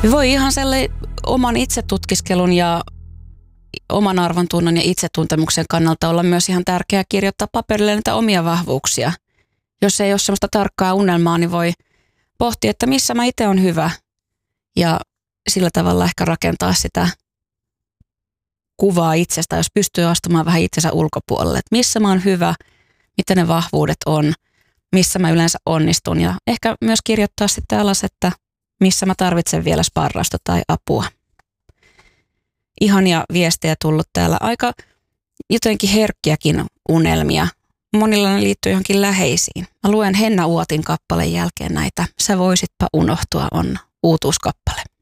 Voi ihan sellainen oman itsetutkiskelun ja oman arvontunnon ja itsetuntemuksen kannalta olla myös ihan tärkeää kirjoittaa paperille näitä omia vahvuuksia. Jos ei ole sellaista tarkkaa unelmaa, niin voi pohtia, että missä mä itse on hyvä ja sillä tavalla ehkä rakentaa sitä kuvaa itsestä, jos pystyy astumaan vähän itsensä ulkopuolelle. Että missä mä oon hyvä, mitä ne vahvuudet on, missä mä yleensä onnistun ja ehkä myös kirjoittaa sitten alas, että missä mä tarvitsen vielä sparrausta tai apua. Ihania viestejä tullut täällä. Aika jotenkin herkkiäkin unelmia. Monilla ne liittyy johonkin läheisiin. Mä luen Henna Uotin kappaleen jälkeen näitä. Sä voisitpa unohtua on uutuuskappale.